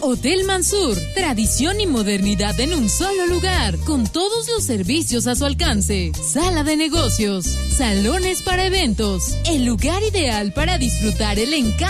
Hotel Mansur, tradición y modernidad en un solo lugar, con todos los servicios a su alcance. Sala de negocios, salones para eventos, el lugar ideal para disfrutar el encanto